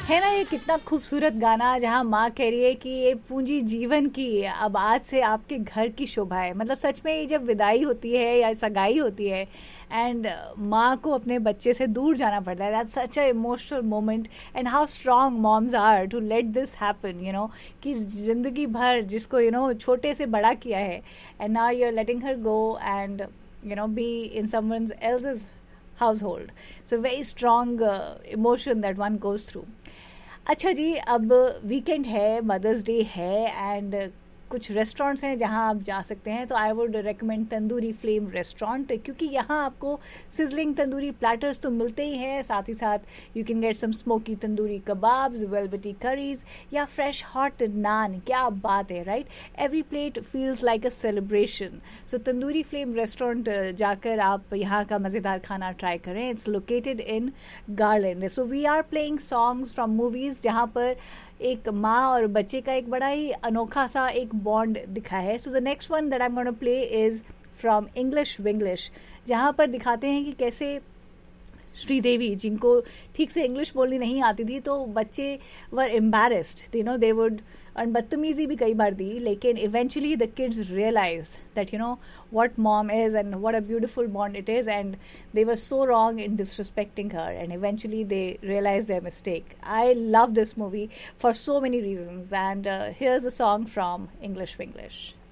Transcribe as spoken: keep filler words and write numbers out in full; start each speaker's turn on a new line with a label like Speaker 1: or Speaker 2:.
Speaker 1: है ना, ये कितना खूबसूरत गाना जहाँ माँ कह रही है कि ये पूंजी जीवन की अब आज से आपके घर की शोभा है। मतलब सच में ये जब विदाई होती है या सगाई होती है एंड माँ को अपने बच्चे से दूर जाना पड़ता है, that's such a emotional moment. And how strong moms are to let this happen, you know, कि जिंदगी भर जिसको यू you नो know, छोटे से बड़ा किया है, and now you are letting her go and you know be in someone else's household. So very strong uh, emotion that one goes through. अच्छा जी, अब वीकेंड है, मदर्स डे है and कुछ रेस्टोरेंट्स हैं जहां आप जा सकते हैं। तो I would recommend tandoori flame restaurant, क्योंकि यहाँ आपको सिजलिंग तंदूरी प्लेटर्स तो मिलते ही हैं, साथ ही साथ you can get some smoky tandoori kebabs, velvety curries या फ्रेश हॉट नान। क्या बात है, right? Every plate feels like a celebration. So tandoori flame restaurant जाकर आप यहाँ का मज़ेदार खाना ट्राई करें। It's located in garland. So we are playing songs from movies जहाँ पर एक माँ और बच्चे का एक बड़ा ही अनोखा सा एक बॉन्ड दिखा है। So the next one that I am gonna play is from English Vinglish, जहाँ पर दिखाते हैं कि कैसे श्रीदेवी, जिनको ठीक से इंग्लिश बोलनी नहीं आती थी, तो बच्चे वर embarrassed, you know, they would, और बदतमीजी भी कई बार दी, लेकिन eventually the kids realise that you know what mom is and what a beautiful bond it is, and they were so wrong in disrespecting her, and eventually they realized their mistake. I love this movie for so many reasons, and uh, here's a song from English Winglish.